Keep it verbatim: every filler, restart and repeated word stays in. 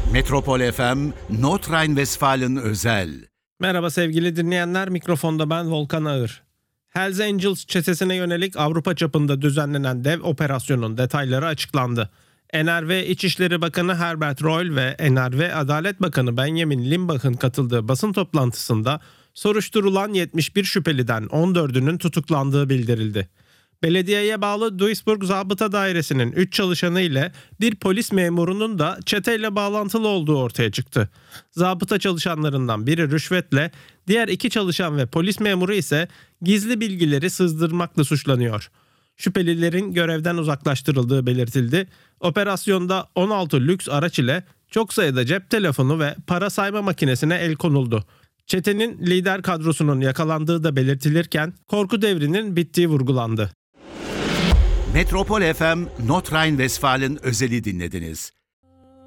Metropol F M, North Rhine-Westfalen özel. Merhaba sevgili dinleyenler, mikrofonda ben Volkan Ağır. Hells Angels çetesine yönelik Avrupa çapında düzenlenen dev operasyonun detayları açıklandı. N R V İçişleri Bakanı Herbert Reul ve N R V Adalet Bakanı Benjamin Limbach'ın katıldığı basın toplantısında soruşturulan yetmiş bir şüpheliden on dördünün tutuklandığı bildirildi. Belediyeye bağlı Duisburg Zabıta Dairesi'nin üç çalışanı ile bir polis memurunun da çeteyle bağlantılı olduğu ortaya çıktı. Zabıta çalışanlarından biri rüşvetle, diğer iki çalışan ve polis memuru ise gizli bilgileri sızdırmakla suçlanıyor. Şüphelilerin görevden uzaklaştırıldığı belirtildi. Operasyonda on altı lüks araç ile çok sayıda cep telefonu ve para sayma makinesine el konuldu. Çetenin lider kadrosunun yakalandığı da belirtilirken korku devrinin bittiği vurgulandı. Metropol F M, North Rhine-Westfalen özeli dinlediniz.